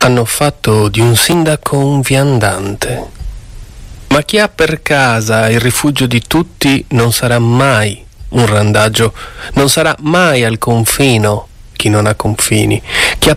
hanno fatto di un sindaco un viandante. Ma chi ha per casa il rifugio di tutti non sarà mai un randagio, non sarà mai al confino chi non ha confini. Chi ha